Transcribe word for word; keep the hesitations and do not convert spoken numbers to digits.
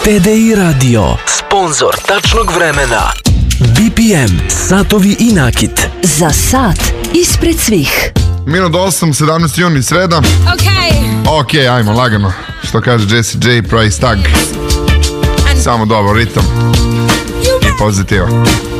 T D I Radio, sponzor tačnog vremena. B P M, satovi i nakit. Za sat ispred svih. Minut osam, sedamnaesti juni, sreda. Ok. Ok, ajmo, lagano. Što kaže Jessie J, Price Tag. Samo dobar ritam i pozitiva.